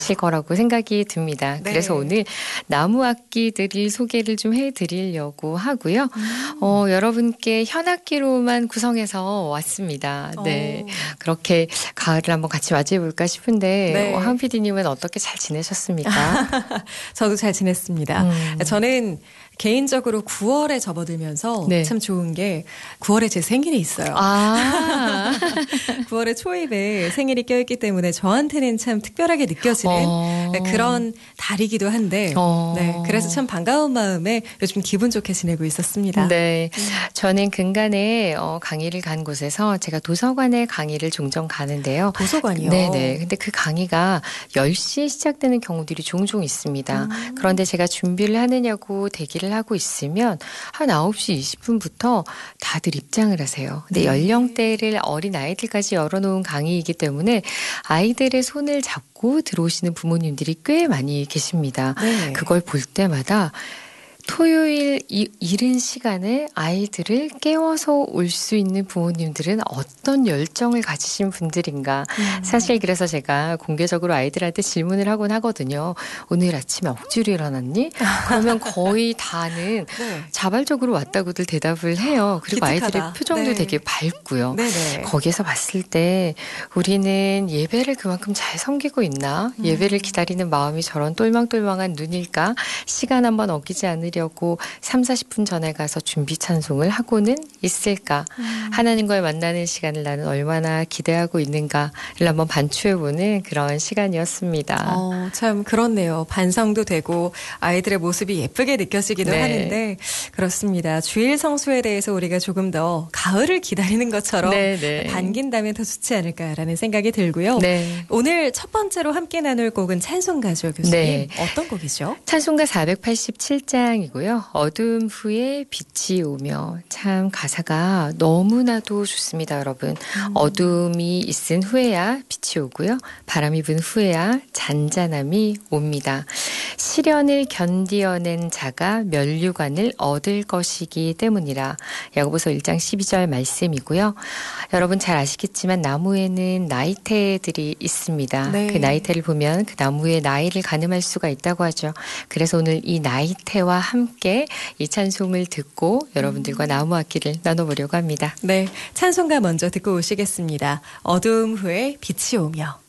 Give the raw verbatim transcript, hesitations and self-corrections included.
실 거라고 생각이 듭니다. 네. 그래서 오늘 나무 악기들을 소개를 좀 해드리려고 하고요. 음. 어, 여러분께 현악기로만 구성해서 왔습니다. 네, 오. 그렇게 가을을 한번 같이 맞이해볼까 싶은데 네. 어, 황 피디님은 어떻게 잘 지내셨습니까? 저도 잘 지냈습니다. 음. 저는 개인적으로 구월에 접어들면서 네. 참 좋은 게 구월에 제 생일이 있어요. 아, 구월의 초입에 생일이 껴있기 때문에 저한테는 참 특별하게 느껴지는 어. 그런 달이기도 한데 어. 네, 그래서 참 반가운 마음에 요즘 기분 좋게 지내고 있었습니다. 네, 저는 근간에 어, 강의를 간 곳에서 제가 도서관에 강의를 종종 가는데요. 도서관이요? 네네. 근데 그 강의가 열 시에 시작되는 경우들이 종종 있습니다. 음. 그런데 제가 준비를 하느냐고 대기를 하고 있으면 한 아홉 시 이십 분부터 다들 입장을 하세요. 근데 네. 연령대를 어린 아이들까지 열어놓은 강의이기 때문에 아이들의 손을 잡고 들어오시는 부모님들이 꽤 많이 계십니다. 네. 그걸 볼 때마다 토요일 이, 이른 시간에 아이들을 깨워서 올 수 있는 부모님들은 어떤 열정을 가지신 분들인가. 음. 사실 그래서 제가 공개적으로 아이들한테 질문을 하곤 하거든요. 오늘 아침에 억지로 일어났니? 그러면 거의 다는 네. 자발적으로 왔다고들 대답을 해요. 그리고 기특하다. 아이들의 표정도 네. 되게 밝고요. 네네. 거기에서 봤을 때 우리는 예배를 그만큼 잘 섬기고 있나? 음. 예배를 기다리는 마음이 저런 똘망똘망한 눈일까? 시간 한번 어기지 않으려고 삼사십 분 전에 가서 준비 찬송을 하고는 있을까? 음. 하나님과의 만나는 시간을 나는 얼마나 기대하고 있는가를 한번 반추해보는 그런 시간이었습니다. 어, 참 그렇네요. 반성도 되고 아이들의 모습이 예쁘게 느껴지기도 네. 하는데 그렇습니다. 주일 성수에 대해서 우리가 조금 더 가을을 기다리는 것처럼 네, 네. 반긴다면 더 좋지 않을까라는 생각이 들고요. 네. 오늘 첫 번째로 함께 나눌 곡은 찬송가죠, 교수님. 네. 어떤 곡이죠? 찬송가 사백팔십칠 장이고요. 어두움 후에 빛이 오며 참 가사가 너무나도 좋습니다, 여러분. 음. 어두움이 있은 후에야 빛이 오고요. 바람이 분 후에야 잔잔함이 옵니다. 시련을 견디어낸 자가 면류관을 얻을 것이기 때문이라. 야고보서 일 장 십이 절 말씀이고요. 여러분 잘 아시겠지만 나무에는 나이테들이 있습니다. 네. 그 나이테를 보면 그 나무의 나이를 가늠할 수가 있다고 하죠. 그래서 오늘 이 나이테와 함께 이 찬송을 듣고 여러분들과 나무 악기를 나눠보려고 합니다. 네, 찬송가 먼저 듣고 오시겠습니다. 어두움 후에 빛이 오며.